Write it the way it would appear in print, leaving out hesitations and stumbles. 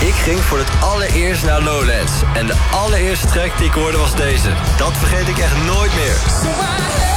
Ik ging voor het allereerst naar Lowlands. En de allereerste track die ik hoorde was deze. Dat vergeet ik echt nooit meer.